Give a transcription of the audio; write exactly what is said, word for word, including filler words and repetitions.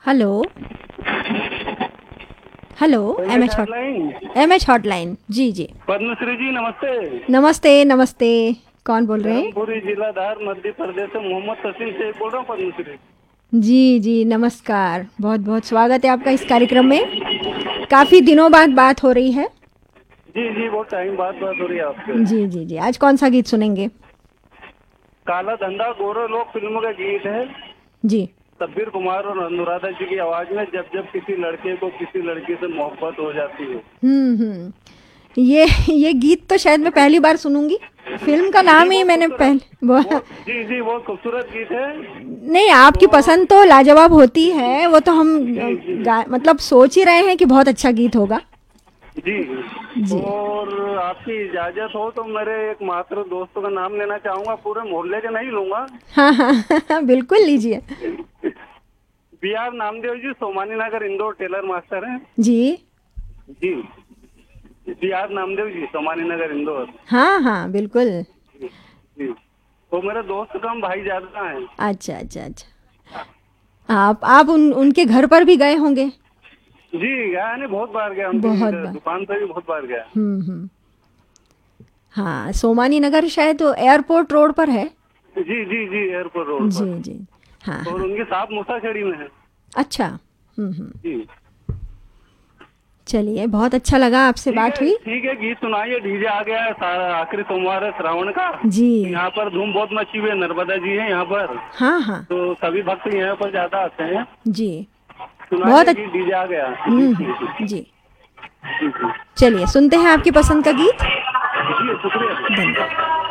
Hello. Hello. M H hot hotline. M H hotline. जी जी। पद्मश्री जी नमस्ते। नमस्ते नमस्ते। कौन बोल रहे हैं? धर्मपुरी जिला धार मध्य प्रदेश से मोहम्मद तसीम शेख बोल रहा हूँ पद्मश्री। जी जी नमस्कार, बहुत बहुत स्वागत है आपका इस कार्यक्रम में। काफ़ी दिनों बाद बात हो रही है। जी जी बहुत टाइम बाद बात हो रही है आपसे। जी जी जी। आज कौन सा गीत सुनेंगे? काला धंधा गोरे लोग फिल्म का गीत है। जी। सब्बीर कुमार और अनुराधा जी की आवाज में जब जब किसी लड़के को किसी लड़की से मोहब्बत हो जाती है। हम्म हम्म। ये ये गीत तो शायद मैं पहली बार सुनूंगी। फिल्म का जी नाम ही बहुत मैंने खूबसूरत। पहले वो बहुत जी जी बहुत खूबसूरत गीत है। नहीं, आपकी तो पसंद तो लाजवाब होती है, वो तो हम जी जी गा, मतलब सोच ही रहे हैं कि बहुत अच्छा गीत होगा। जी। जी। और आपकी इजाजत हो तो मेरे एक मात्र दोस्त का नाम लेना चाहूंगा, पूरे मोहल्ले के नहीं लूंगा। हाँ हाँ बिल्कुल लीजिए। B are Namdev ji, Somani Nagar Indore tailor master हैं। जी। जी। बी आर नामदेव जी, सोमानी नगर इंदौर। हाँ हाँ बिल्कुल। जी जी। वो मेरे दोस्त का हम भाई ज्यादा हैं। अच्छा अच्छा अच्छा। आप आप उन उनके घर पर भी गए होंगे? जी गया नहीं, बहुत बार गया उनकी बहुत बार। दुकान पे भी बहुत बार गया। हम्म हम्म। हाँ, सोमानी नगर शायद तो एयरपोर्ट रोड पर है। जी जी जी एयरपोर्ट रोड जी पर। जी। हाँ और हाँ। उनके साथ मूसाखेड़ी में है। अच्छा। हम्म हम्म। जी। चलिए, बहुत अच्छा लगा आपसे ठीक बात है हुई। ठीक है, गीत सुनाइए। डीजे आ गया है, सारा आखिरी सोमवार है श्रावण का। जी। तो यहाँ पर धूम बहुत मची हुई है, नर्मदा जी है यहाँ पर। हाँ हाँ। तो सभी भक्त यहाँ पर ज्यादा आते हैं। जी। बहुत सुनाइए अच्छा। गीत, डीजे आ गया। जी हम्म जी हम्म। जी। जी जी। चलिए, सुनते हैं आपकी पसंद का गीत। जी शुक्रिया। धन्यवाद।